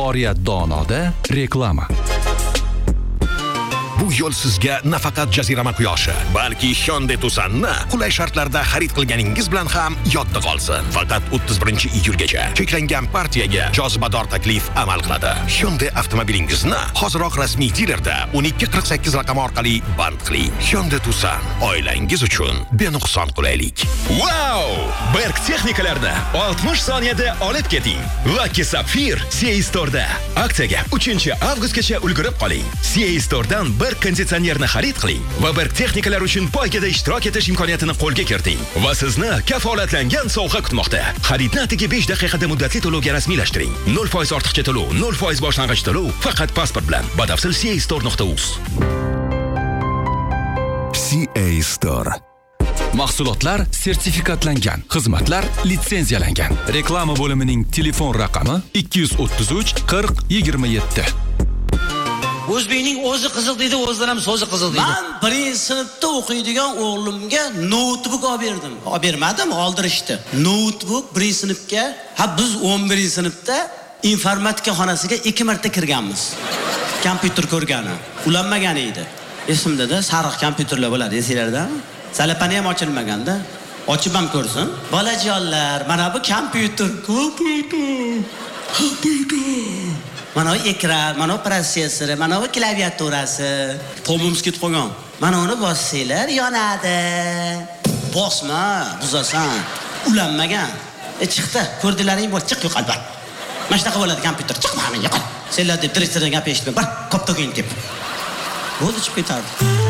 Oriyat Donoda reklama. Bu yo'l sizga nafaqat jazirama quyoshi, balki Hyundai Tucson'ni qulay shartlarda xarid qilganingiz bilan ham yodda qolsin. Faqat 31-iyulgacha cheklangan partiyaga jozibador taklif amal qiladi. Hyundai avtomobilingizni hoziroq rasmiy dilerda 1248 raqami orqali band qiling. Hyundai Tucson, oilangiz uchun benuqson qulaylik. Wow! Berg texnikalarni 60 soniyada olib keting. Lucky Sapphire CA Store'da. Aksiyaga 3-avgustgacha ulgurib qoling. CA Store'dan bir konditsionerni xarid qiling va Berg texnikalar uchun poygada ishtirok etish imkoniyatini qo'lga kiriting va sizni kafolatlangan sovg'a kutmoqda. Xaridni atigi 5 daqiqada muddatli to'lovga rasmiylashtiring. 0% ortiqcha to'lov, 0% boshlang'ich to'lov faqat pasport bilan. Batafsil castore.uz. CA Store. Mahsulotlar sertifikatlangan, xizmatlar litsenziyalangan. Reklama bo'limining telefon raqami 233 40 27. O'zbekning o'zi qiziq deydi, o'zidan ham so'zi qiziq deydi. Men birinchi sinfda o'qiydigan o'g'limga notebook olib berdim. Olib bermadim, oldirishdi. Notebook birinchi sinfga, biz 11-sinfda informatika xonasiga 2 marta kirganmiz. Kompyuter ko'rgani, ulanmagan edi. Esimda-da, sariq kompyuterlar bo'ladi, esinglardami? Salapani ham ochilmaganda, ochib ham ko'rsin. Bolajonlar, mana bu kompyuter. Mana bu ekran, mana bu protsessori, mana bu klaviaturasi. Tomimiz ketib qolgan. Mana uni bossanglar yonadi. Bosma, buzasan. Ulanmagan. Chiqdi. Ko'rdilaring bo'l, chiq yo'qol bor. Mana shunaqa bo'ladi kompyuter. Chiqma, men yo'qol. Senlar deb direktordan gap eshitdim. Bir koptogin deb. Bo'ldi chiqib ketardi.